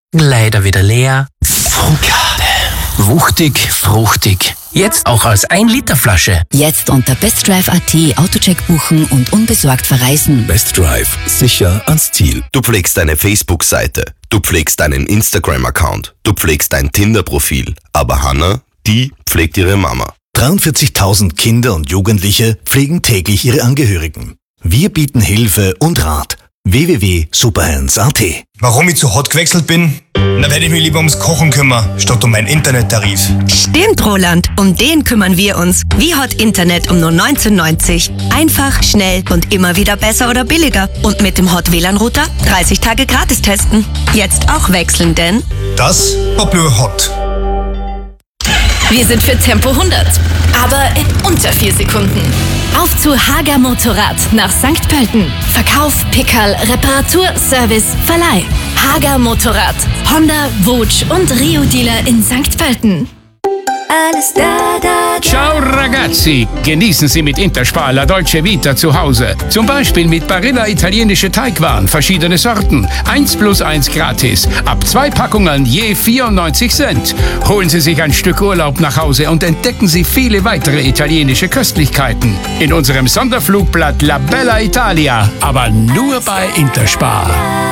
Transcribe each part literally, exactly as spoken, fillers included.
Leider wieder leer. Frucade. Wuchtig, fruchtig. Jetzt auch als ein Liter Flasche. Jetzt unter bestdrive punkt at Autocheck buchen und unbesorgt verreisen. Bestdrive. Sicher ans Ziel. Du pflegst deine Facebook-Seite. Du pflegst deinen Instagram-Account. Du pflegst dein Tinder-Profil. Aber Hannah, die pflegt ihre Mama. dreiundvierzigtausend Kinder und Jugendliche pflegen täglich ihre Angehörigen. Wir bieten Hilfe und Rat. w w w punkt superhands punkt at. Warum ich zu Hot gewechselt bin? Da werde ich mich lieber ums Kochen kümmern, statt um meinen Internettarif. Stimmt, Roland. Um den kümmern wir uns. Wie Hot Internet um nur neunzehn neunzig. Einfach, schnell und immer wieder besser oder billiger. Und mit dem Hot W L A N-Router dreißig Tage gratis testen. Jetzt auch wechseln, denn Das war Blue Hot. Wir sind für Tempo hundert, aber in unter vier Sekunden. Auf zu Hager Motorrad nach Sankt Pölten. Verkauf, Pickerl, Reparatur, Service, Verleih. Hager Motorrad, Honda, Vogue und Rio-Dealer in Sankt Pölten. Alles da, da, da. Ciao ragazzi, genießen Sie mit Interspar La Dolce Vita zu Hause. Zum Beispiel mit Barilla italienische Teigwaren, verschiedene Sorten. eins plus eins gratis. Ab zwei Packungen je vierundneunzig Cent. Holen Sie sich ein Stück Urlaub nach Hause und entdecken Sie viele weitere italienische Köstlichkeiten. In unserem Sonderflugblatt La Bella Italia. Aber nur bei Interspar.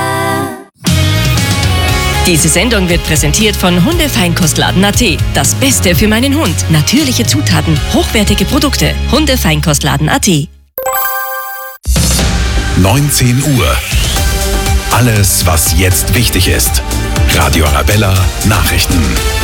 diese Sendung wird präsentiert von Hundefeinkostladen punkt at. Das Beste für meinen Hund. Natürliche Zutaten, hochwertige Produkte. Hundefeinkostladen punkt at. neunzehn Uhr. Alles, was jetzt wichtig ist. Radio Arabella Nachrichten.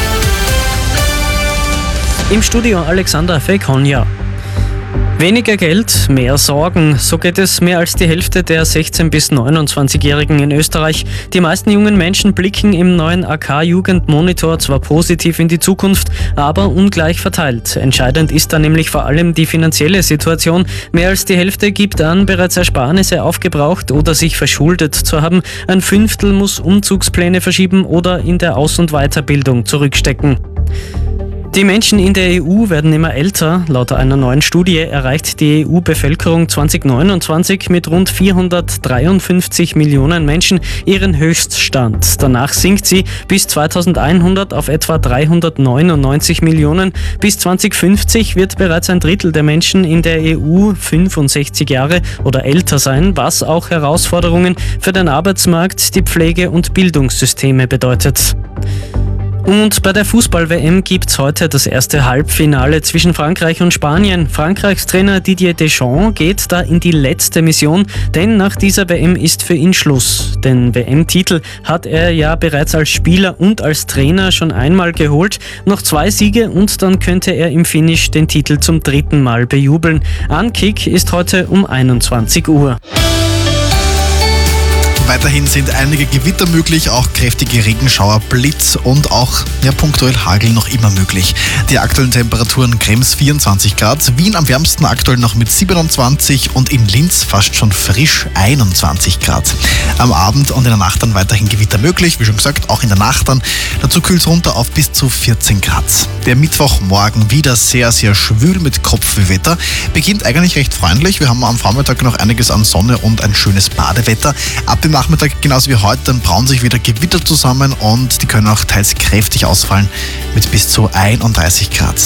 Im Studio Alexander Fekonja. Weniger Geld, mehr Sorgen. So geht es mehr als die Hälfte der sechzehn- bis neunundzwanzigjährigen in Österreich. Die meisten jungen Menschen blicken im neuen A K-Jugendmonitor zwar positiv in die Zukunft, aber ungleich verteilt. Entscheidend ist da nämlich vor allem die finanzielle Situation. Mehr als die Hälfte gibt an, bereits Ersparnisse aufgebraucht oder sich verschuldet zu haben. Ein Fünftel muss Umzugspläne verschieben oder in der Aus- und Weiterbildung zurückstecken. Die Menschen in der E U werden immer älter. Laut einer neuen Studie erreicht die E U-Bevölkerung zwanzig neunundzwanzig mit rund vierhundertdreiundfünfzig Millionen Menschen ihren Höchststand. Danach sinkt sie bis zweitausendeinhundert auf etwa dreihundertneunundneunzig Millionen. Bis zweitausendfünfzig wird bereits ein Drittel der Menschen in der E U fünfundsechzig Jahre oder älter sein, was auch Herausforderungen für den Arbeitsmarkt, die Pflege- und Bildungssysteme bedeutet. Und bei der Fußball-W M gibt's heute das erste Halbfinale zwischen Frankreich und Spanien. Frankreichs Trainer Didier Deschamps geht da in die letzte Mission, denn nach dieser W M ist für ihn Schluss. Den W M-Titel hat er ja bereits als Spieler und als Trainer schon einmal geholt. Noch zwei Siege und dann könnte er im Finish den Titel zum dritten Mal bejubeln. Ankick ist heute um einundzwanzig Uhr. Weiterhin sind einige Gewitter möglich, auch kräftige Regenschauer, Blitz und auch ja, punktuell Hagel noch immer möglich. Die aktuellen Temperaturen: Krems vierundzwanzig Grad, Wien am wärmsten aktuell noch mit siebenundzwanzig und in Linz fast schon frisch einundzwanzig Grad. Am Abend und in der Nacht dann weiterhin Gewitter möglich, wie schon gesagt, auch in der Nacht dann. Dazu kühlt es runter auf bis zu vierzehn Grad. Der Mittwochmorgen wieder sehr, sehr schwül mit Kopfwehwetter. Beginnt eigentlich recht freundlich. Wir haben am Vormittag noch einiges an Sonne und ein schönes Badewetter. Ab dem Nachmittag, genauso wie heute, dann brauen sich wieder Gewitter zusammen und die können auch teils kräftig ausfallen mit bis zu einunddreißig Grad.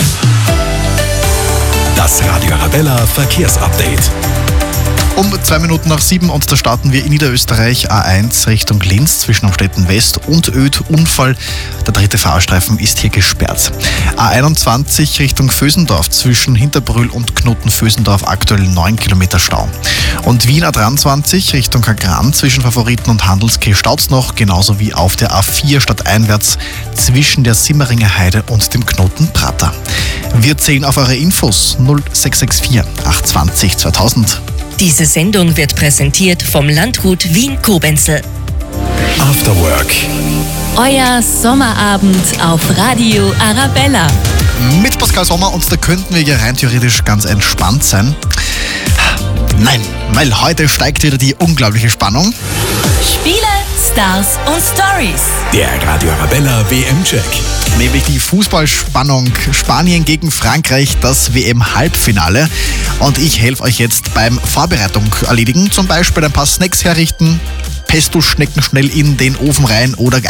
Das Radio Arabella Verkehrsupdate. Um zwei Minuten nach sieben und da starten wir in Niederösterreich A eins Richtung Linz zwischen Amstetten West und Öd. Unfall. Der dritte Fahrstreifen ist hier gesperrt. A einundzwanzig Richtung Vösendorf zwischen Hinterbrühl und Knoten-Vösendorf aktuell neun Kilometer Stau. Und Wien A dreiundzwanzig Richtung Kagran zwischen Favoriten und Handelskirch staut's noch, genauso wie auf der A vier stadteinwärts zwischen der Simmeringer Heide und dem Knoten Prater. Wir zählen auf eure Infos null sechs sechs vier acht zwei null zweitausend. Diese Sendung wird präsentiert vom Landgut Wien-Koblenz. After Work. Euer Sommerabend auf Radio Arabella. Mit Pascal Sommer, und da könnten wir ja rein theoretisch ganz entspannt sein. Nein, weil heute steigt wieder die unglaubliche Spannung. Spiele, Stars und Stories. Der Radio Arabella W M-Check. Nämlich die Fußballspannung Spanien gegen Frankreich, das W M-Halbfinale. Und ich helfe euch jetzt beim Vorbereitung erledigen. Zum Beispiel ein paar Snacks herrichten, Pesto-Schnecken schnell in den Ofen rein oder